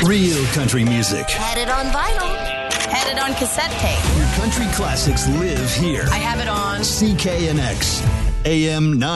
Real country music. Had it on vinyl. Had it on cassette tape. Your country classics live here. I have it on CKNX AM 9.